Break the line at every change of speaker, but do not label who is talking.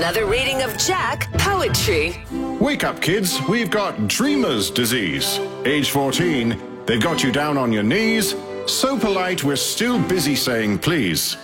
another reading of Jack Poetry.
Wake up, kids. We've got dreamer's disease. Age 14, they've got you down on your knees. So polite, we're still busy saying please.